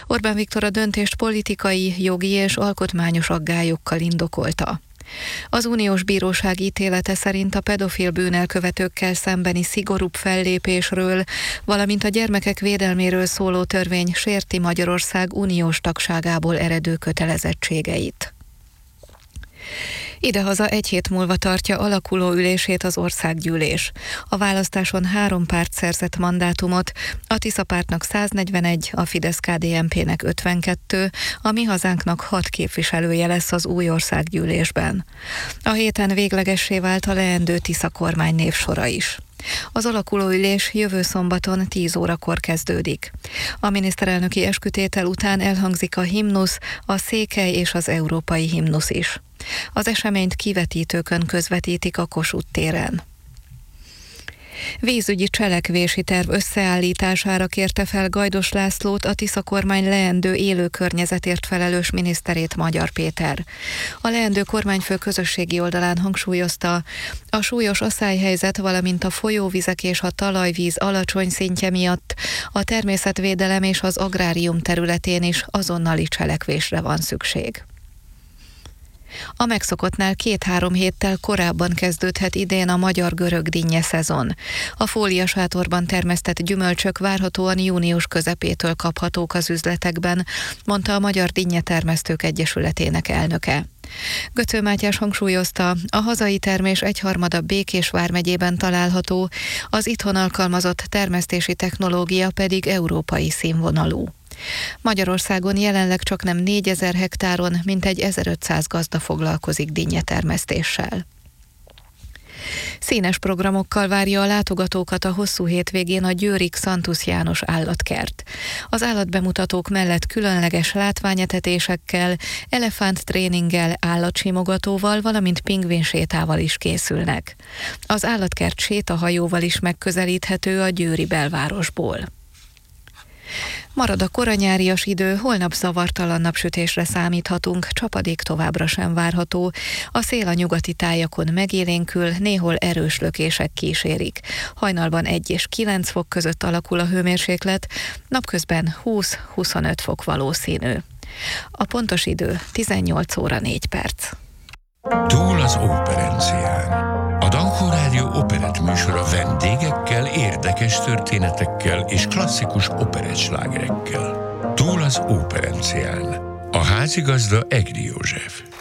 Orbán Viktor a döntést politikai, jogi és alkotmányos aggályokkal indokolta. Az uniós bíróság ítélete szerint a pedofil bűnelkövetőkkel szembeni szigorúbb fellépésről, valamint a gyermekek védelméről szóló törvény sérti Magyarország uniós tagságából eredő kötelezettségeit. Idehaza egy hét múlva tartja alakuló ülését az országgyűlés. A választáson 3 párt szerzett mandátumot, a Tisza pártnak 141, a Fidesz-KDNP-nek 52, a Mi Hazánknak 6 képviselője lesz az új országgyűlésben. A héten véglegessé vált a leendő Tisza kormány névsora is. Az alakuló ülés jövő szombaton 10 órakor kezdődik. A miniszterelnöki eskütétel után elhangzik a himnusz, a székely és az európai himnusz is. Az eseményt kivetítőkön közvetítik a Kossuth téren. Vízügyi cselekvési terv összeállítására kérte fel Gajdos Lászlót a Tisza kormány leendő élő környezetért felelős miniszterét Magyar Péter. A leendő kormányfő közösségi oldalán hangsúlyozta, a súlyos aszályhelyzet, valamint a folyóvizek és a talajvíz alacsony szintje miatt a természetvédelem és az agrárium területén is azonnali cselekvésre van szükség. A megszokottnál 2-3 héttel korábban kezdődhet idén a magyar-görög dinnye szezon. A fóliasátorban termesztett gyümölcsök várhatóan június közepétől kaphatók az üzletekben, mondta a Magyar Dinnyetermesztők Egyesületének elnöke. Götző Mátyás hangsúlyozta, a hazai termés 1/3 Békés vármegyében található, az itthon alkalmazott termesztési technológia pedig európai színvonalú. Magyarországon jelenleg csaknem 4000 hektáron mintegy 1500 gazda foglalkozik dinnyetermesztéssel. Színes programokkal várja a látogatókat a hosszú hétvégén a győri Xantus János állatkert. Az állatbemutatók mellett különleges látványetetésekkel, elefánttréninggel, állatsimogatóval, valamint pingvinsétával is készülnek. Az állatkert sétahajóval is megközelíthető a győri belvárosból. Marad a koranyárias idő, holnap zavartalan napsütésre számíthatunk, csapadék továbbra sem várható. A szél a nyugati tájakon megélénkül, néhol erős lökések kísérik. Hajnalban 1 és 9 fok között alakul a hőmérséklet, napközben 20-25 fok valószínű. A pontos idő 18 óra 4 perc. Túl az operencián. A Dankó Rádió operett műsora vendégekkel, érdekes történetekkel és klasszikus operettslágerekkel. Túl az operencián. A házigazda Egri József.